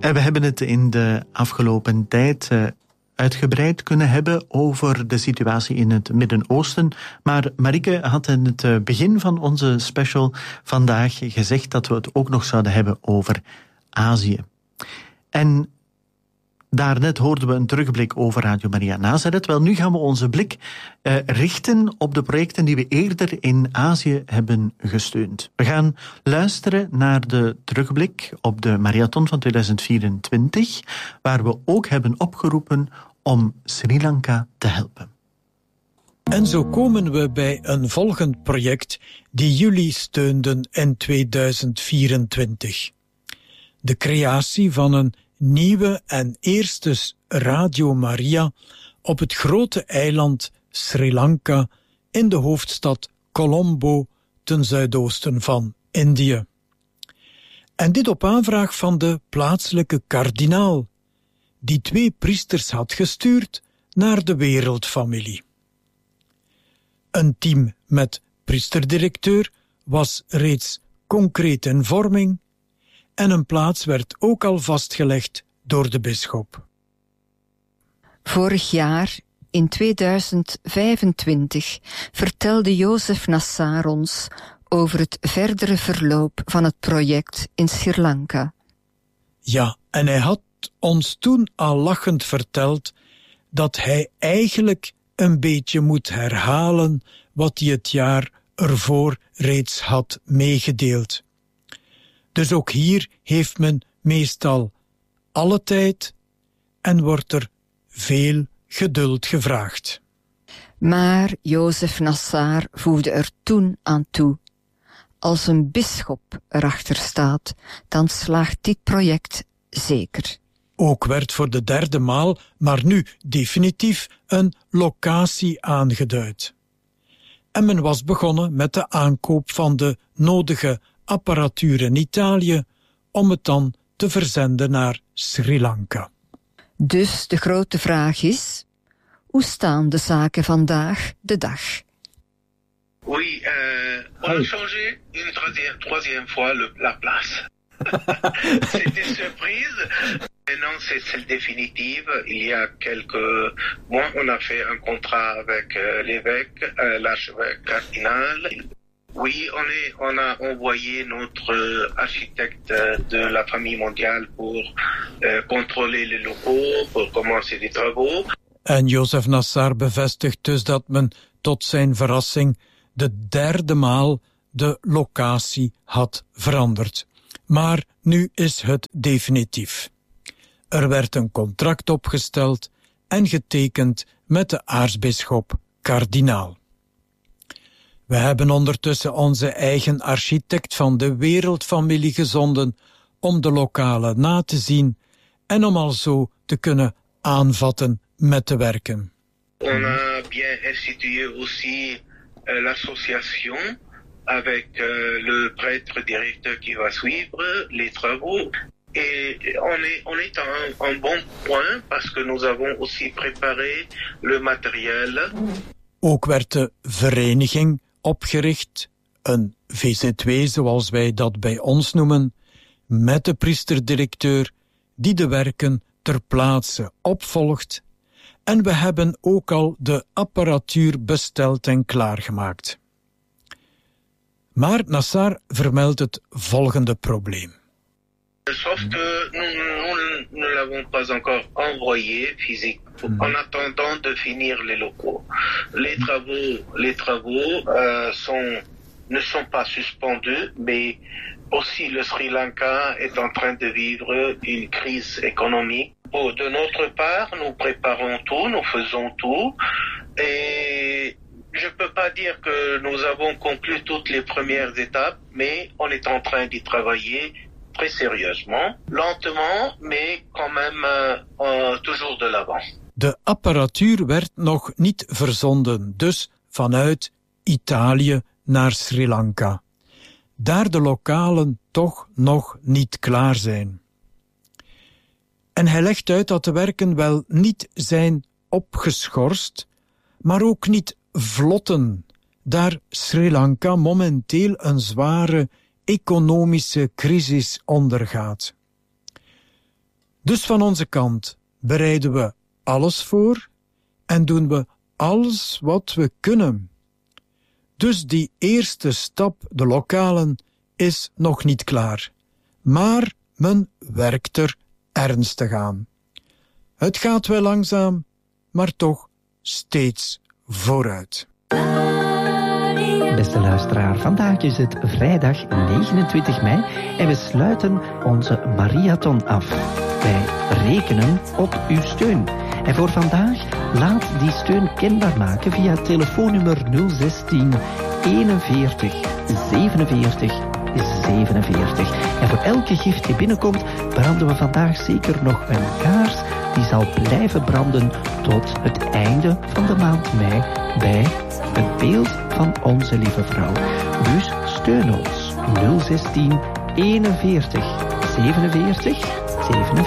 We hebben het in de afgelopen tijd uitgebreid kunnen hebben over de situatie in het Midden-Oosten. Maar Marieke had in het begin van onze special vandaag gezegd dat we het ook nog zouden hebben over Azië. En daarnet hoorden we een terugblik over Radio Maria Nazareth. Wel, nu gaan we onze blik richten op de projecten die we eerder in Azië hebben gesteund. We gaan luisteren naar de terugblik op de marathon van 2024, waar we ook hebben opgeroepen om Sri Lanka te helpen. En zo komen we bij een volgend project die jullie steunden in 2024. De creatie van een nieuwe en eerste Radio Maria op het grote eiland Sri Lanka in de hoofdstad Colombo ten zuidoosten van Indië. En dit op aanvraag van de plaatselijke kardinaal, die 2 priesters had gestuurd naar de wereldfamilie. Een team met priesterdirecteur was reeds concreet in vorming en een plaats werd ook al vastgelegd door de bisschop. Vorig jaar, in 2025, vertelde Jozef Nassar ons over het verdere verloop van het project in Sri Lanka. Ja, en hij had ons toen al lachend verteld dat hij eigenlijk een beetje moet herhalen wat hij het jaar ervoor reeds had meegedeeld. Dus ook hier heeft men meestal alle tijd en wordt er veel geduld gevraagd. Maar Jozef Nassar voegde er toen aan toe: als een bisschop erachter staat, dan slaagt dit project zeker. Ook werd voor de 3e maal, maar nu definitief, een locatie aangeduid. En men was begonnen met de aankoop van de nodige apparatuur in Italië om het dan te verzenden naar Sri Lanka. Dus de grote vraag is: hoe staan de zaken vandaag de dag? Oui, on a changé une troisième fois la place. C'était surprise. Maintenant, c'est celle définitive. Il y a quelques mois, on a fait un contrat avec l'évêque, l'archevêque cardinal. Oui, on a envoyé notre architecte de la famille mondiale pour contrôler les locaux, pour commencer les travaux. En Jozef Nassar bevestigt dus dat men tot zijn verrassing de 3e maal de locatie had veranderd. Maar nu is het definitief. Er werd een contract opgesteld en getekend met de aartsbisschop kardinaal. We hebben ondertussen onze eigen architect van de wereldfamilie gezonden om de lokalen na te zien en om al zo te kunnen aanvatten met te werken. On a bien institué aussi l'association avec le prêtre directeur qui va suivre les travaux. Et on est à un bon point parce que nous avons aussi préparé le matériel. Ook werd de vereniging opgericht, een VZW zoals wij dat bij ons noemen, met de priesterdirecteur die de werken ter plaatse opvolgt. En we hebben ook al de apparatuur besteld en klaargemaakt. Maar Nassar vermeldt het volgende probleem. Sauf que nous ne l'avons pas encore envoyé physique en attendant de finir les locaux. Les travaux ne sont pas suspendus, mais aussi le Sri Lanka est en train de vivre une crise économique. De notre part, nous préparons tout, nous faisons tout, et je ne peux pas dire que nous avons conclu toutes les premières étapes, mais on est en train d'y travailler très sérieusement, lentement, mais quand même toujours de l'avant. De apparatuur werd nog niet verzonden, dus vanuit Italië naar Sri Lanka. Daar de lokalen toch nog niet klaar zijn. En hij legt uit dat de werken wel niet zijn opgeschorst, maar ook niet vlotten, daar Sri Lanka momenteel een zware economische crisis ondergaat. Dus van onze kant bereiden we alles voor en doen we alles wat we kunnen. Dus die eerste stap, de lokalen, is nog niet klaar. Maar men werkt er ernstig aan. Het gaat wel langzaam, maar toch steeds vooruit. Beste luisteraar, vandaag is het vrijdag 29 mei en we sluiten onze marathon af. Wij rekenen op uw steun. En voor vandaag, laat die steun kenbaar maken via telefoonnummer 016 41 47 47. En voor elke gift die binnenkomt, branden we vandaag zeker nog een kaars die zal blijven branden tot het einde van de maand mei bij het beeld van onze lieve vrouw. Dus steun ons 016 41 47 47.